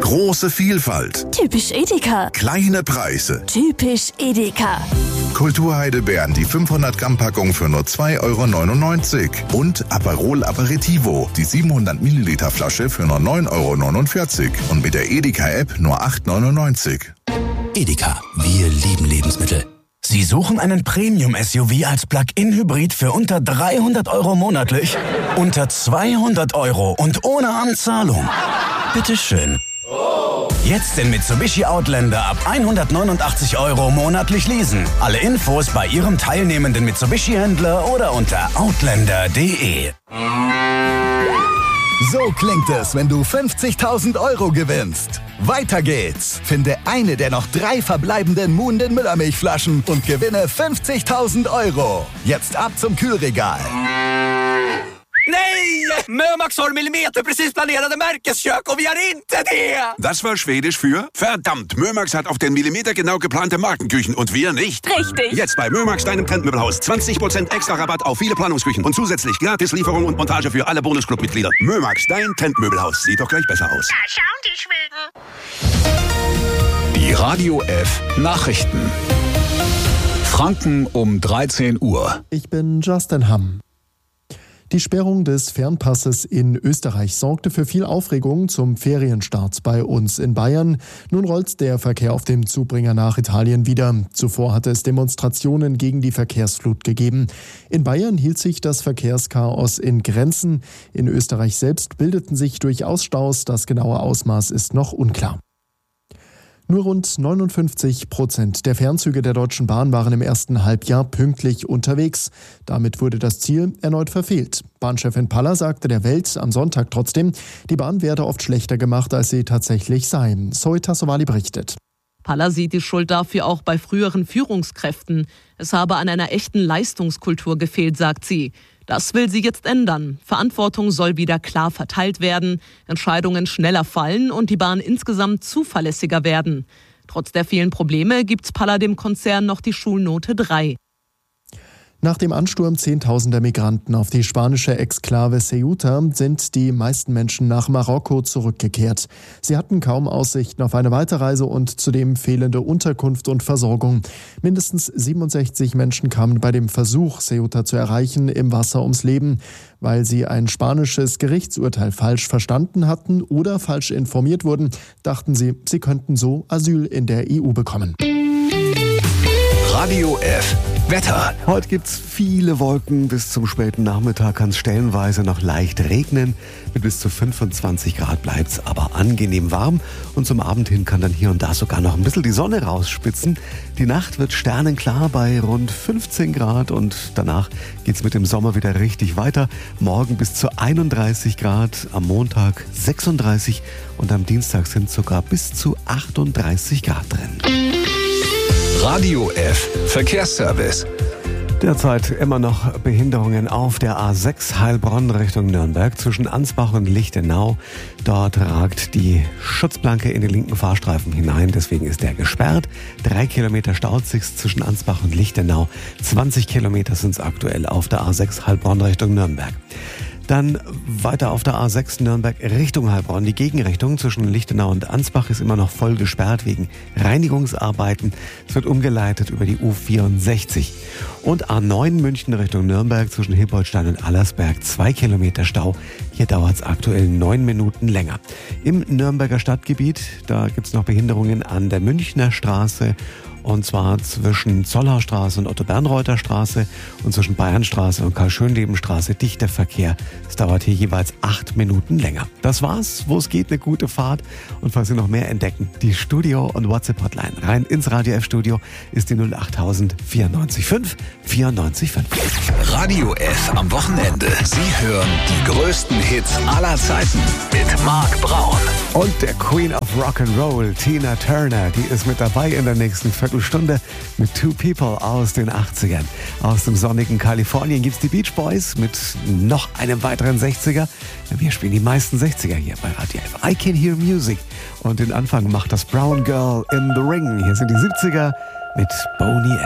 Große Vielfalt. Typisch Edeka. Kleine Preise. Typisch Edeka. Kulturheidelbeeren, die 500 Gramm Packung für nur 2,99 € und Aperol Aperitivo, die 700 Milliliter Flasche für nur 9,49 € und mit der Edeka-App nur 8,99 €. Edeka, wir lieben Lebensmittel. Sie suchen einen Premium-SUV als Plug-in-Hybrid für unter 300 € monatlich? Unter 200 € und ohne Anzahlung? Bitteschön. Jetzt den Mitsubishi Outlander ab 189 € monatlich leasen. Alle Infos bei Ihrem teilnehmenden Mitsubishi-Händler oder unter outlander.de. So klingt es, wenn du 50.000 € gewinnst. Weiter geht's. Finde eine der noch 3 verbleibenden Moon den Müllermilchflaschen und gewinne 50.000 €. Jetzt ab zum Kühlregal. Nej! Mömax har millimeterprecis planerade Märkeskök och vi har inte det! Das war Schwedisch für verdammt, Mömax hat auf den Millimeter genau geplante Markenküchen und wir nicht. Richtig. Jetzt bei Mömax, deinem Trendmöbelhaus. 20% extra Rabatt auf viele Planungsküchen und zusätzlich gratis Lieferung und Montage für alle Bonusclub-Mitglieder. Mömax, dein Trendmöbelhaus. Sieht doch gleich besser aus. Da schauen die Schweden. Die Radio F Nachrichten. Franken um 13 Uhr. Ich bin Justin Hamm. Die Sperrung des Fernpasses in Österreich sorgte für viel Aufregung zum Ferienstart bei uns in Bayern. Nun rollt der Verkehr auf dem Zubringer nach Italien wieder. Zuvor hatte es Demonstrationen gegen die Verkehrsflut gegeben. In Bayern hielt sich das Verkehrschaos in Grenzen. In Österreich selbst bildeten sich durchaus Staus. Das genaue Ausmaß ist noch unklar. Nur rund 59% der Fernzüge der Deutschen Bahn waren im ersten Halbjahr pünktlich unterwegs. Damit wurde das Ziel erneut verfehlt. Bahnchefin Paller sagte der Welt am Sonntag trotzdem, die Bahn werde oft schlechter gemacht, als sie tatsächlich sei. Zoe Tassovali berichtet. Paller sieht die Schuld dafür auch bei früheren Führungskräften. Es habe an einer echten Leistungskultur gefehlt, sagt sie. Das will sie jetzt ändern. Verantwortung soll wieder klar verteilt werden, Entscheidungen schneller fallen und die Bahn insgesamt zuverlässiger werden. Trotz der vielen Probleme gibt Paller dem Konzern noch die Schulnote 3. Nach dem Ansturm zehntausender Migranten auf die spanische Exklave Ceuta sind die meisten Menschen nach Marokko zurückgekehrt. Sie hatten kaum Aussichten auf eine Weiterreise und zudem fehlende Unterkunft und Versorgung. Mindestens 67 Menschen kamen bei dem Versuch, Ceuta zu erreichen, im Wasser ums Leben, weil sie ein spanisches Gerichtsurteil falsch verstanden hatten oder falsch informiert wurden, dachten sie, sie könnten so Asyl in der EU bekommen. Radio F Wetter. Heute gibt's viele Wolken. Bis zum späten Nachmittag kann es stellenweise noch leicht regnen. Mit bis zu 25 Grad bleibt's aber angenehm warm. Und zum Abend hin kann dann hier und da sogar noch ein bisschen die Sonne rausspitzen. Die Nacht wird sternenklar bei rund 15 Grad. Und danach geht's mit dem Sommer wieder richtig weiter. Morgen bis zu 31 Grad, am Montag 36 und am Dienstag sind sogar bis zu 38 Grad drin. Radio F Verkehrsservice. Derzeit immer noch Behinderungen auf der A6 Heilbronn Richtung Nürnberg zwischen Ansbach und Lichtenau. Dort ragt die Schutzplanke in den linken Fahrstreifen hinein, deswegen ist der gesperrt. 3 Kilometer staut sich's zwischen Ansbach und Lichtenau. 20 Kilometer sind es aktuell auf der A6 Heilbronn Richtung Nürnberg. Dann weiter auf der A6 Nürnberg Richtung Heilbronn. Die Gegenrichtung zwischen Lichtenau und Ansbach ist immer noch voll gesperrt wegen Reinigungsarbeiten. Es wird umgeleitet über die U64. Und A9 München Richtung Nürnberg zwischen Hilpoltstein und Allersberg. 2 Kilometer Stau. Hier dauert es aktuell 9 Minuten länger. Im Nürnberger Stadtgebiet, da gibt es noch Behinderungen an der Münchner Straße. Und zwar zwischen Zollhausstraße und Otto-Bernreuther-Straße und zwischen Bayernstraße und Karl-Schönleben-Straße dichter Verkehr. Es dauert hier jeweils 8 Minuten länger. Das war's, wo es geht, eine gute Fahrt. Und falls Sie noch mehr entdecken, die Studio- und WhatsApp-Hotline rein ins Radio F-Studio ist die 08000 94 5 94 5. Radio F am Wochenende. Sie hören die größten Hits aller Zeiten mit Marc Braun. Und der Queen of Rock'n'Roll, Tina Turner, die ist mit dabei in der nächsten Viertelstunde mit Two People aus den 80ern. Aus dem sonnigen Kalifornien gibt's die Beach Boys mit noch einem weiteren 60er. Wir spielen die meisten 60er hier bei Radio F. I Can Hear Music. Und den Anfang macht das Brown Girl in the Ring. Hier sind die 70er mit Boney M.